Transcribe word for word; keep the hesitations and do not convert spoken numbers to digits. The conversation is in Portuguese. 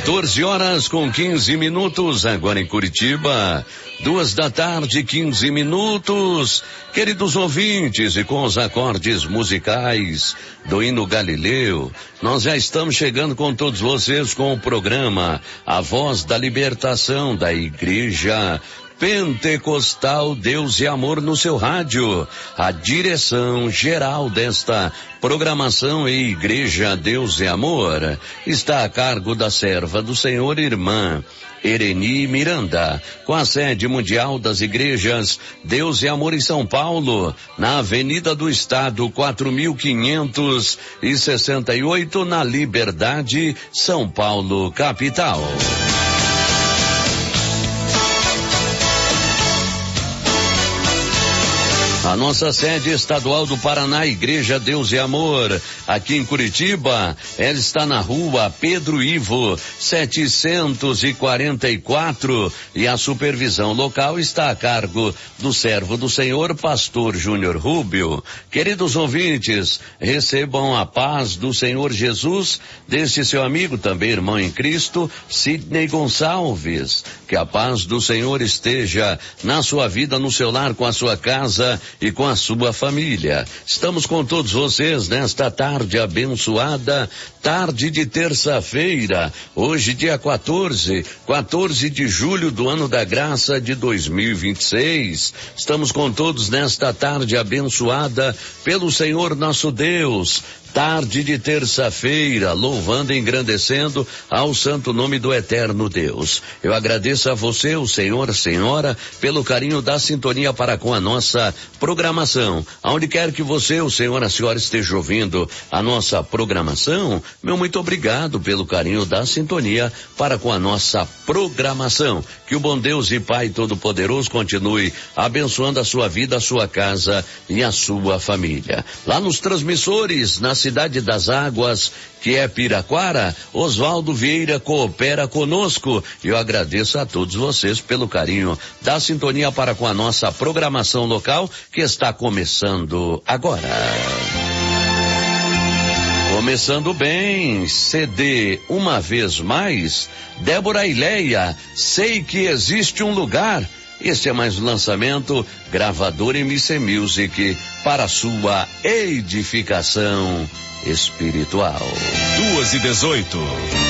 quatorze horas com quinze minutos, agora em Curitiba. Duas da tarde, quinze minutos. Queridos ouvintes, e com os acordes musicais do hino Galileu, nós já estamos chegando com todos vocês com o programa A Voz da Libertação da Igreja Pentecostal Deus e Amor no seu rádio. A direção geral desta programação e Igreja Deus e Amor está a cargo da serva do Senhor, irmã Ereni Miranda, com a sede mundial das igrejas Deus e Amor em São Paulo, na Avenida do Estado quatro mil quinhentos e sessenta e oito, na Liberdade, São Paulo, capital. A nossa sede estadual do Paraná, Igreja Deus e Amor, aqui em Curitiba, ela está na rua Pedro Ivo, setecentos e quarenta e quatro, e a supervisão local está a cargo do servo do Senhor, pastor Júnior Rubio. Queridos ouvintes, recebam a paz do Senhor Jesus, desse seu amigo, também irmão em Cristo, Sidney Gonçalves. Que a paz do Senhor esteja na sua vida, no seu lar, com a sua casa e com a sua família. Estamos com todos vocês nesta tarde abençoada, tarde de terça-feira, hoje dia quatorze, quatorze de julho do ano da graça de dois mil e vinte e seis. Estamos com todos nesta tarde abençoada pelo Senhor nosso Deus. Tarde de terça-feira, louvando e engrandecendo ao santo nome do eterno Deus. Eu agradeço a você, o senhor, a senhora, pelo carinho da sintonia para com a nossa programação. Aonde quer que você, o senhor, a senhora esteja ouvindo a nossa programação, meu muito obrigado pelo carinho da sintonia para com a nossa programação. Que o bom Deus e Pai Todo-Poderoso continue abençoando a sua vida, a sua casa e a sua família. Lá nos transmissores, na Cidade das Águas, que é Piraquara, Oswaldo Vieira coopera conosco. Eu agradeço a todos vocês pelo carinho da sintonia para com a nossa programação local, que está começando agora. Começando bem, C D Uma Vez Mais, Débora e Leia, Sei Que Existe um Lugar. Este é mais um lançamento, gravador M C Music, para sua edificação espiritual. Duas e dezoito.